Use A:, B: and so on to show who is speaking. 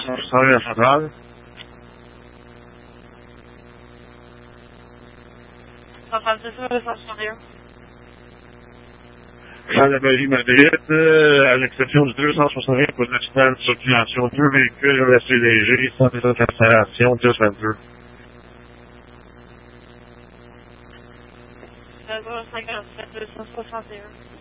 A: 261 la centrale.
B: 261.
A: Jean Laberie Madrid, à l'exception du 261 pour l'accident de circulation, 2 véhicules restés légers, sans état d'installation, 10-22.
B: 057 261.